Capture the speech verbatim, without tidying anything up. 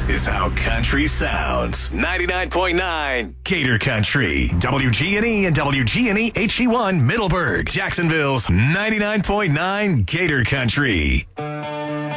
is how country sounds. ninety-nine point nine Gator Country. W G N E and W G N E H D one Middleburg. Jacksonville's ninety-nine point nine Gator Country.